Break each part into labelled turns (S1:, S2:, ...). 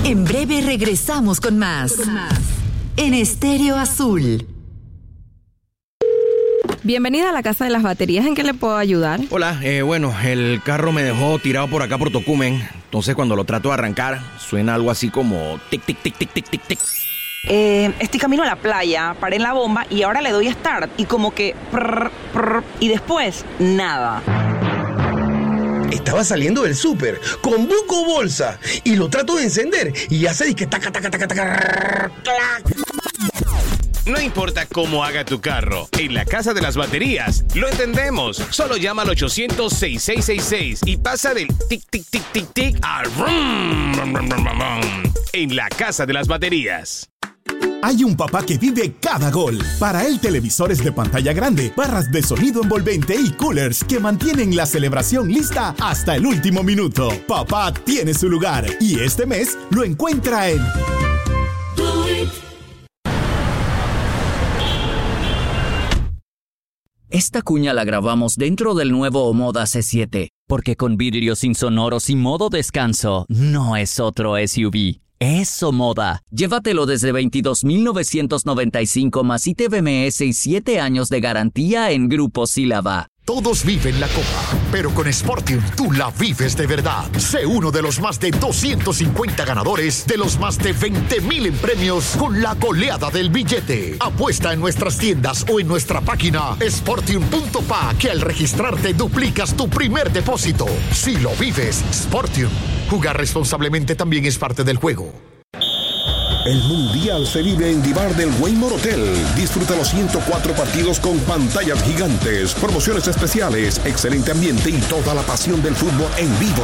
S1: En breve regresamos con más. En Estéreo Azul.
S2: Bienvenida a la Casa de las Baterías. ¿En qué le puedo ayudar?
S3: Hola, bueno, el carro me dejó tirado por acá por Tocumen. Entonces cuando lo trato de arrancar, suena algo así como tic, tic, tic, tic, tic, tic, tic.
S4: Estoy camino a la playa, paré en la bomba y ahora le doy a start y como que prr, prr, y después nada.
S5: Estaba saliendo del súper con buco bolsa y lo trato de encender y hace disque taca, taca, taca, taca, clac.
S6: No importa cómo haga tu carro, en la Casa de las Baterías lo entendemos. Solo llama al 800-6666 y pasa del tic, tic, tic, tic, tic al rum, rum, rum, rum, rum. En la Casa de las Baterías.
S7: Hay un papá que vive cada gol. Para él, televisores de pantalla grande, barras de sonido envolvente y coolers que mantienen la celebración lista hasta el último minuto. Papá tiene su lugar y este mes lo encuentra en
S8: Esta cuña la grabamos dentro del nuevo Omoda C7, porque con vidrios insonoros y modo descanso, no es otro SUV. Es Omoda. Llévatelo desde $22,995 más ITBMS y 7 años de garantía en Grupo Sílaba.
S9: Todos viven la Copa, pero con Sportium tú la vives de verdad. Sé uno de los más de 250 ganadores, de los más de 20,000 en premios con la goleada del billete. Apuesta en nuestras tiendas o en nuestra página sportium.pa, que al registrarte duplicas tu primer depósito. Si lo vives, Sportium. Jugar responsablemente también es parte del juego.
S10: El Mundial se vive en Divar del Waymore Hotel. Disfruta los 104 partidos con pantallas gigantes, promociones especiales, excelente ambiente y toda la pasión del fútbol en vivo.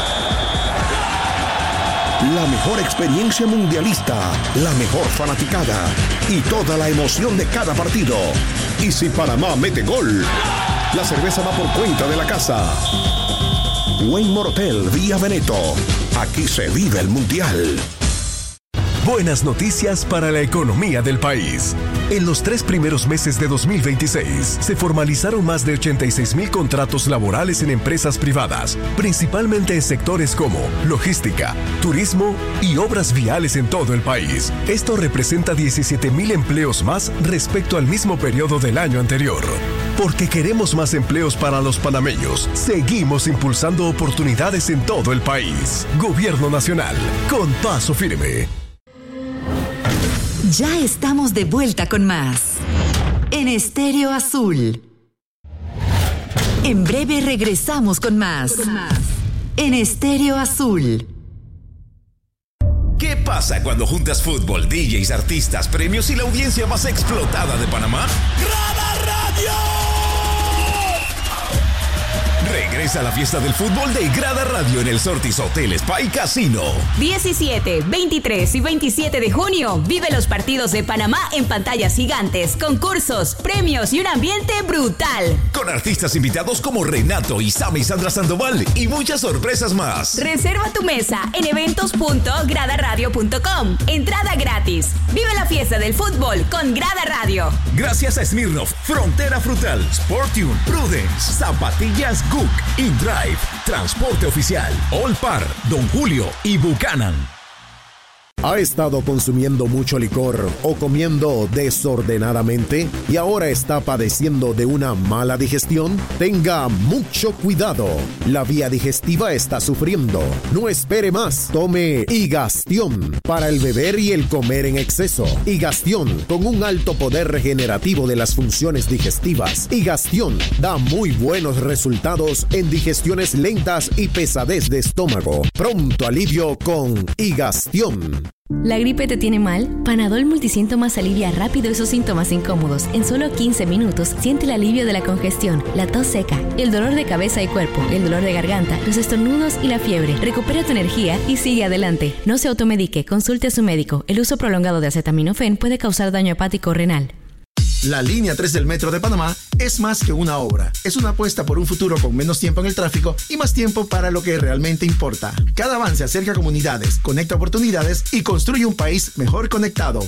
S10: La mejor experiencia mundialista, la mejor fanaticada y toda la emoción de cada partido. Y si Panamá mete gol, la cerveza va por cuenta de la casa. Waymore Hotel, Vía Veneto. Aquí se vive el Mundial.
S11: Buenas noticias para la economía del país. En los 3 primeros meses de 2026, se formalizaron más de 86,000 contratos laborales en empresas privadas, principalmente en sectores como logística, turismo y obras viales en todo el país. Esto representa 17,000 empleos más respecto al mismo periodo del año anterior. Porque queremos más empleos para los panameños, seguimos impulsando oportunidades en todo el país. Gobierno Nacional, con paso firme.
S1: Ya estamos de vuelta con más en Estéreo Azul. En breve regresamos con más en Estéreo Azul.
S12: ¿Qué pasa cuando juntas fútbol, DJs, artistas, premios y la audiencia más explotada de Panamá? ¡Grada Radio! Regresa a la fiesta del fútbol de Grada Radio en el Sortis Hotel Spa y Casino.
S13: 17, 23 y 27 de junio. Vive los partidos de Panamá en pantallas gigantes, concursos, premios y un ambiente brutal.
S12: Con artistas invitados como Renato, Isama y Sandra Sandoval y muchas sorpresas más.
S13: Reserva tu mesa en eventos.gradaradio.com. Entrada gratis. Vive la fiesta del fútbol con Grada Radio.
S12: Gracias a Smirnoff, Frontera Frutal, Sportium, Prudence, Zapatillas Gook, InDrive, Transporte Oficial, Olpar, Don Julio y Buchanan.
S14: ¿Ha estado consumiendo mucho licor o comiendo desordenadamente y ahora está padeciendo de una mala digestión? Tenga mucho cuidado. La vía digestiva está sufriendo. No espere más. Tome Higastión para el beber y el comer en exceso. Higastión, con un alto poder regenerativo de las funciones digestivas. Higastión da muy buenos resultados en digestiones lentas y pesadez de estómago. Pronto alivio con Higastión.
S15: ¿La gripe te tiene mal? Panadol Multisíntomas alivia rápido esos síntomas incómodos. En solo 15 minutos siente el alivio de la congestión, la tos seca, el dolor de cabeza y cuerpo, el dolor de garganta, los estornudos y la fiebre. Recupera tu energía y sigue adelante. No se automedique, consulte a su médico. El uso prolongado de acetaminofén puede causar daño hepático o renal.
S16: La línea 3 del Metro de Panamá es más que una obra. Es una apuesta por un futuro con menos tiempo en el tráfico y más tiempo para lo que realmente importa. Cada avance acerca comunidades, conecta oportunidades y construye un país mejor conectado.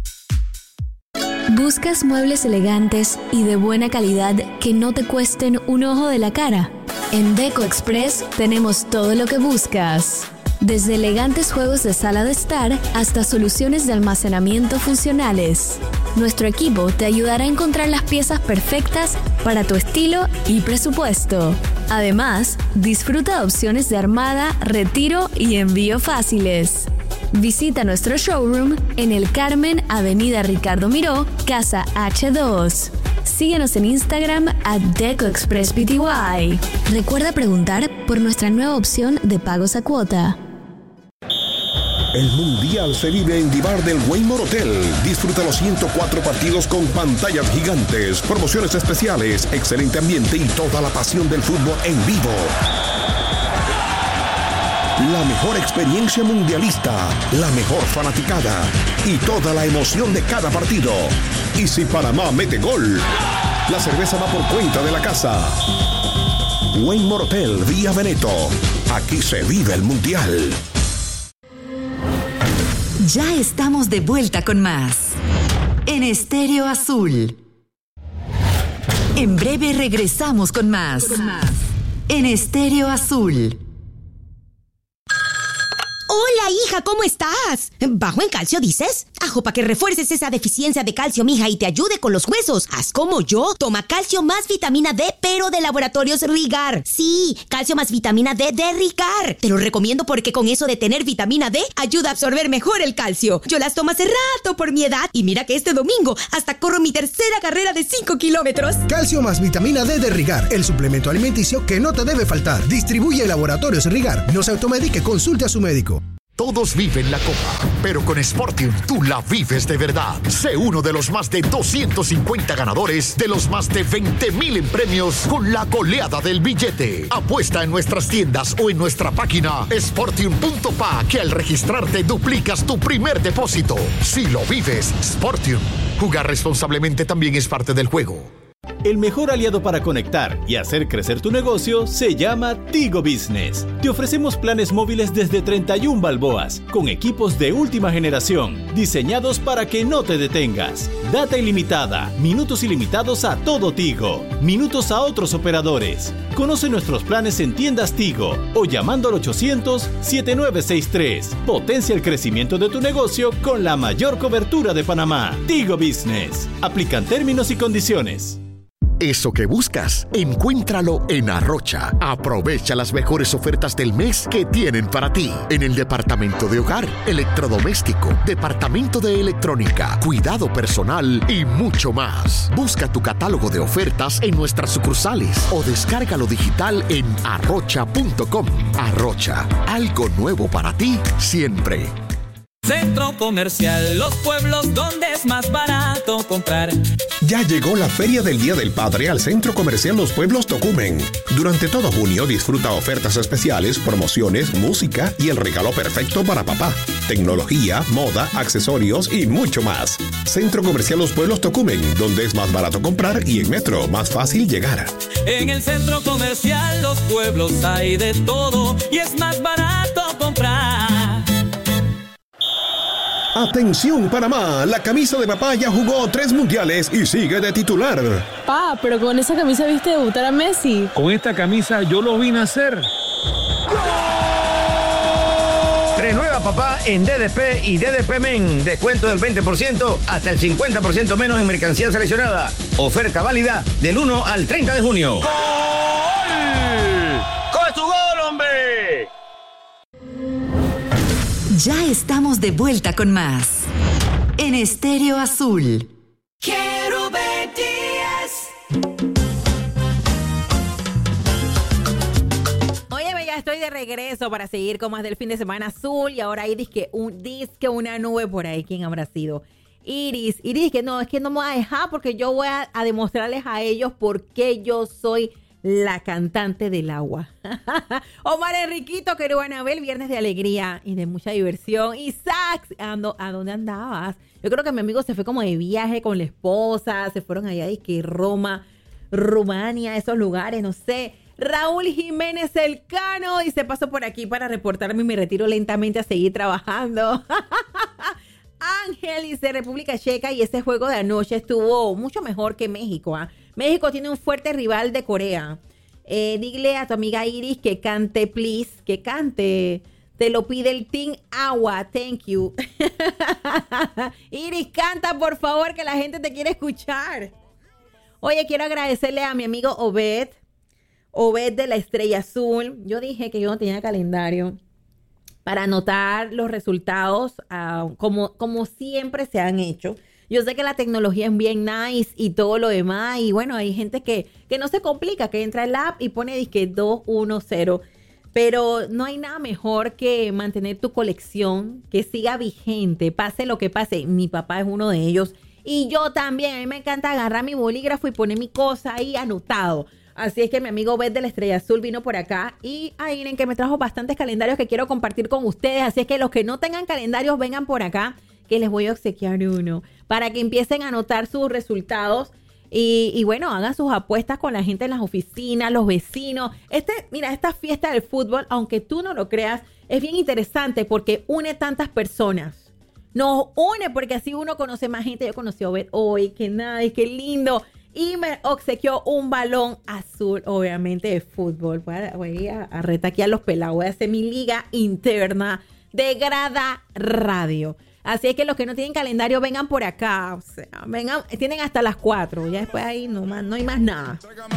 S15: ¿Buscas muebles elegantes y de buena calidad que no te cuesten un ojo de la cara? En Deco Express tenemos todo lo que buscas. Desde elegantes juegos de sala de estar hasta soluciones de almacenamiento funcionales. Nuestro equipo te ayudará a encontrar las piezas perfectas para tu estilo y presupuesto. Además, disfruta de opciones de armada, retiro y envío fáciles. Visita nuestro showroom en El Carmen, Avenida Ricardo Miró, Casa H2. Síguenos en Instagram @DecoExpressPty. Recuerda preguntar por nuestra nueva opción de pagos a cuota.
S10: El Mundial se vive en Divar del Wayne Hotel. Disfruta los 104 partidos con pantallas gigantes, promociones especiales, excelente ambiente y toda la pasión del fútbol en vivo. La mejor experiencia mundialista, la mejor fanaticada y toda la emoción de cada partido. Y si Panamá mete gol, la cerveza va por cuenta de la casa. Wayne Hotel, Vía Veneto. Aquí se vive el Mundial.
S1: Ya estamos de vuelta con más en Estéreo Azul. En breve regresamos con más en Estéreo Azul.
S17: Hola, hija, ¿cómo estás? ¿Bajo en calcio, dices? Ajo, para que refuerces esa deficiencia de calcio, mija, y te ayude con los huesos. Haz como yo. Toma calcio más vitamina D, pero de Laboratorios Rigar. Sí, calcio más vitamina D de Rigar. Te lo recomiendo porque con eso de tener vitamina D, ayuda a absorber mejor el calcio. Yo las tomo hace rato por mi edad y mira que este domingo hasta corro mi tercera carrera de 5 kilómetros.
S18: Calcio más vitamina D de Rigar, el suplemento alimenticio que no te debe faltar. Distribuye Laboratorios Rigar. No se automedique, consulte a su médico.
S9: Todos viven la Copa, pero con Sportium tú la vives de verdad. Sé uno de los más de 250 ganadores de los más de 20,000 en premios con la goleada del billete. Apuesta en nuestras tiendas o en nuestra página sportium.pa, que al registrarte duplicas tu primer depósito. Si lo vives, Sportium. Jugar responsablemente también es parte del juego.
S19: El mejor aliado para conectar y hacer crecer tu negocio se llama Tigo Business. Te ofrecemos planes móviles desde 31 balboas, con equipos de última generación, diseñados para que no te detengas. Data ilimitada, minutos ilimitados a todo Tigo, minutos a otros operadores. Conoce nuestros planes en tiendas Tigo o llamando al 800-7963. Potencia el crecimiento de tu negocio con la mayor cobertura de Panamá. Tigo Business. Aplican términos y condiciones.
S9: Eso que buscas, encuéntralo en Arrocha. Aprovecha las mejores ofertas del mes que tienen para ti. En el departamento de hogar, electrodoméstico, departamento de electrónica, cuidado personal y mucho más. Busca tu catálogo de ofertas en nuestras sucursales o descárgalo digital en arrocha.com. Arrocha, algo nuevo para ti siempre.
S20: Centro Comercial Los Pueblos, donde es más barato comprar.
S10: Ya llegó la Feria del Día del Padre al Centro Comercial Los Pueblos Tocumen. Durante todo junio disfruta ofertas especiales, promociones, música y el regalo perfecto para papá. Tecnología, moda, accesorios y mucho más. Centro Comercial Los Pueblos Tocumen, donde es más barato comprar y en metro más fácil llegar.
S20: En el Centro Comercial Los Pueblos hay de todo y es más barato comprar.
S10: Atención Panamá, la camisa de papá ya jugó 3 mundiales y sigue de titular.
S21: Pa, pero con esa camisa viste debutar a Messi.
S22: Con esta camisa yo lo vi nacer.
S5: Renueva papá en DDP y DDP Men. Descuento del 20% hasta el 50% menos en mercancía seleccionada. Oferta válida del 1 al 30 de junio. ¡Gol! ¡Con su gol, hombre!
S1: Ya estamos de vuelta con más en Estéreo Azul.
S20: Quiero ver 10.
S23: Óyeme, ya estoy de regreso para seguir con más del fin de semana azul. Y ahora hay disque una nube por ahí. ¿Quién habrá sido? Iris que no, es que no me voy a dejar porque yo voy a demostrarles a ellos por qué yo soy la cantante del agua. Omar Enriquito, querido Anabel, viernes de alegría y de mucha diversión. Isaac, ¿a dónde andabas? Yo creo que mi amigo se fue como de viaje con la esposa, se fueron allá de que Roma, Rumania, esos lugares, no sé. Raúl Jiménez Elcano dice, paso por aquí para reportarme y me retiro lentamente a seguir trabajando. Ángel dice, República Checa, y ese juego de anoche estuvo mucho mejor que México. México tiene un fuerte rival de Corea. Dile a tu amiga Iris que cante, please, que cante. Te lo pide el Team Agua. Thank you. Iris, canta, por favor, que la gente te quiere escuchar. Oye, quiero agradecerle a mi amigo Obed de la Estrella Azul. Yo dije que yo no tenía calendario para anotar los resultados como siempre se han hecho. Yo sé que la tecnología es bien nice y todo lo demás. Y bueno, hay gente que no se complica, que entra al app y pone disque 210. Pero no hay nada mejor que mantener tu colección, que siga vigente, pase lo que pase. Mi papá es uno de ellos. Y yo también. A mí me encanta agarrar mi bolígrafo y poner mi cosa ahí anotado. Así es que mi amigo Beth de la Estrella Azul vino por acá. Y ahí en que me trajo bastantes calendarios que quiero compartir con ustedes. Así es que los que no tengan calendarios, vengan por acá, que les voy a obsequiar uno. Para que empiecen a anotar sus resultados. Y bueno, hagan sus apuestas con la gente en las oficinas, los vecinos. Mira, esta fiesta del fútbol, aunque tú no lo creas, es bien interesante porque une tantas personas. Nos une porque así uno conoce más gente. Yo conocí a Obed hoy, qué qué lindo. Y me obsequió un balón azul, obviamente, de fútbol. Voy a retaquear los pelados. Voy a hacer mi liga interna de Grada Radio. Así es que los que no tienen calendario, vengan por acá. O sea, vengan, tienen hasta las 4. Ya después ahí no hay más nada.